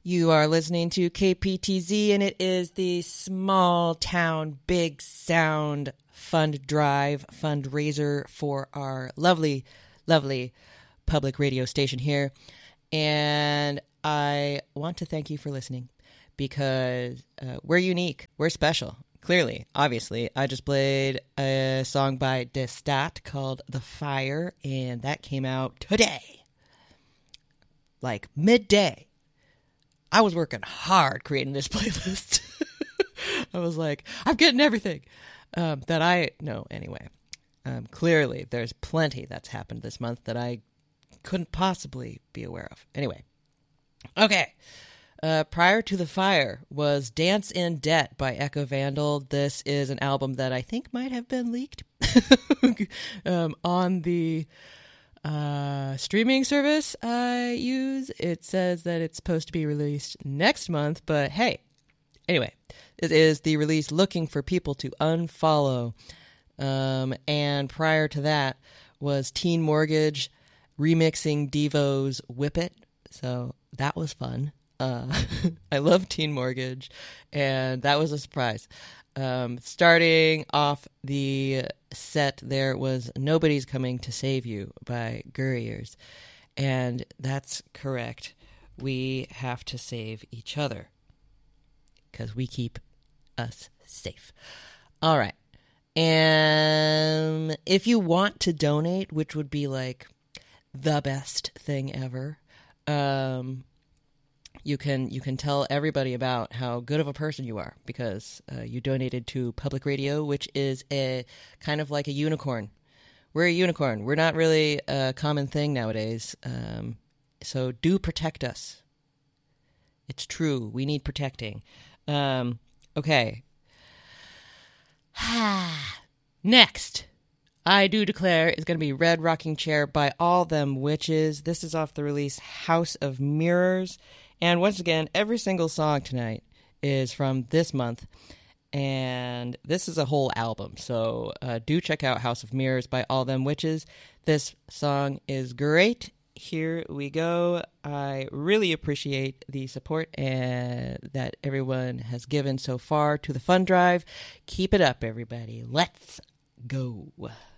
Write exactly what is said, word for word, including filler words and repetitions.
You are listening to K P T Z, and it is the Small Town Big Sound Fund Drive fundraiser for our lovely, lovely public radio station here. And I want to thank you for listening because uh, we're unique. We're special. Clearly, obviously. I just played a song by Destat called The Fire, and that came out today. Like midday. I was working hard creating this playlist. I was like, I'm getting everything um, that I know anyway. Um, clearly, there's plenty that's happened this month that I couldn't possibly be aware of. Anyway, okay. Uh, Prior to the Fire was Dance in Debt by Echo Vandal. This is an album that I think might have been leaked um, on the Uh, streaming service I use. It says that it's supposed to be released next month, but hey, anyway, it is the release Looking for People to Unfollow. Um, and prior to that was Teen Mortgage remixing Devo's Whip It. So that was fun. Uh, I love Teen Mortgage, and that was a surprise. Um, starting off the set there was Nobody's Coming to Save You by Gurriers. And that's correct. We have to save each other because we keep us safe. All right. And if you want to donate, which would be like the best thing ever, um, You can you can tell everybody about how good of a person you are because uh, you donated to public radio, which is a kind of like a unicorn. We're a unicorn. We're not really a common thing nowadays. Um, so do protect us. It's true. We need protecting. Um, okay. Next, I Do Declare is going to be Red Rocking Chair by All Them Witches. This is off the release House of Mirrors. And once again, every single song tonight is from this month, and this is a whole album, so uh, do check out House of Mirrors by All Them Witches. This song is great. Here we go. I really appreciate the support and that everyone has given so far to the fund drive. Keep it up, everybody. Let's go.